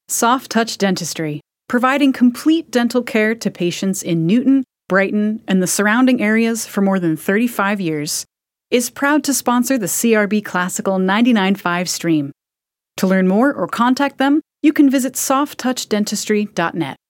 Soft Touch Dentistry, providing complete dental care to patients in Newton, Brighton, and the surrounding areas for more than 35 years, is proud to sponsor the CRB Classical 99.5 stream. To learn more or contact them, you can visit softtouchdentistry.net.